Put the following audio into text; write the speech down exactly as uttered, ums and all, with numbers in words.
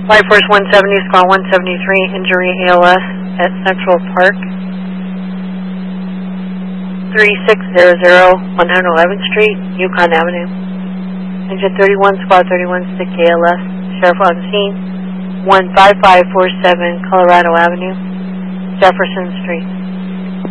Life Force one seventy, Squad one seventy-three, injury A L S at Central Park. thirty-six hundred, one eleventh Street, Yukon Avenue. Engine thirty-one, Squad thirty-one, sick A L S. Sheriff on scene. one five five four seven, Colorado Avenue, Jefferson Street.